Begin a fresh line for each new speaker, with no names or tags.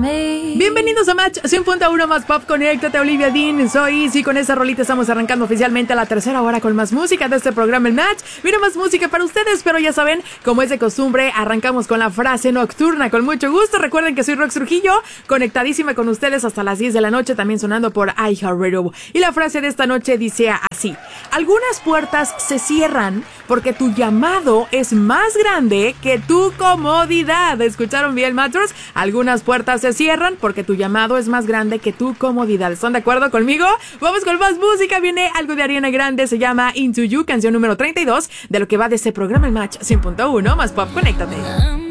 Bienvenidos a Match 100.1 más pop, conéctate, Olivia Dean, soy Easy. Con esta rolita estamos arrancando oficialmente a la tercera hora con más música de este programa, el Match. Mira, más música para ustedes, pero ya saben, como es de costumbre, arrancamos con la frase nocturna con mucho gusto. Recuerden que soy Rox Trujillo, conectadísima con ustedes hasta las 10 de la noche, también sonando por iHeartRadio. Y la frase de esta noche dice así: algunas puertas se cierran porque tu llamado es más grande que tu comodidad. ¿Escucharon bien, Matros? Algunas puertas se cierran porque tu llamado es más grande que tu comodidad. ¿Están de acuerdo conmigo? Vamos con más música. Viene algo de Ariana Grande, se llama Into You, canción número 32 de lo que va de este programa, el Match 100.1 más pop. Conéctate.